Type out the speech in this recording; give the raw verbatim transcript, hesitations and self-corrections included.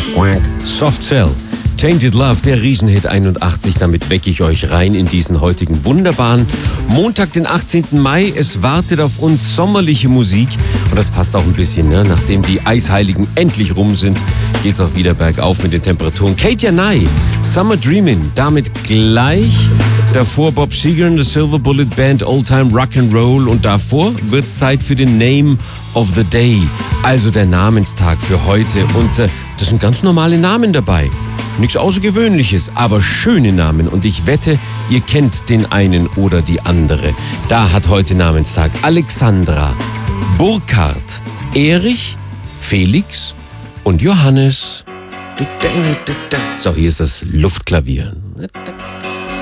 Soft Cell. Tainted Love, der Riesenhit einundachtzig. Damit wecke ich euch rein in diesen heutigen wunderbaren Montag, den achtzehnten Mai. Es wartet auf uns sommerliche Musik. Und das passt auch ein bisschen, ne? Nachdem die Eisheiligen endlich rum sind, geht's auch wieder bergauf mit den Temperaturen. Katja Nye, Summer Dreamin', damit gleich. Davor Bob Seger und The Silver Bullet Band, Old Time Rock'n'Roll. Und davor wird's Zeit für den Name of the Day, also der Namenstag für heute. Und äh, das sind ganz normale Namen dabei. Nichts Außergewöhnliches, aber schöne Namen. Und ich wette, ihr kennt den einen oder die andere. Da hat heute Namenstag Alexandra, Burkhard, Erich, Felix und Johannes. So, hier ist das Luftklavier.